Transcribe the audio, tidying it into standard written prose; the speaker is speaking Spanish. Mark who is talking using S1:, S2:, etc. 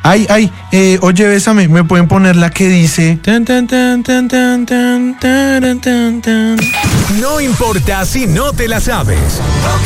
S1: Oye, Bésame, ¿me pueden poner la que dice?
S2: No importa si no te la sabes.